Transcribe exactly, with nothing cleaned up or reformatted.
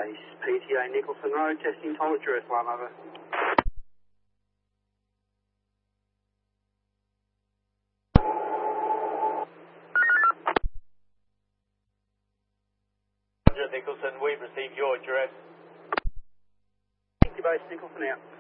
Base, P T A Nicholson Road, testing toll at Jerusalem, over. Nicholson, we've received your address. P T A Base, Nicholson out.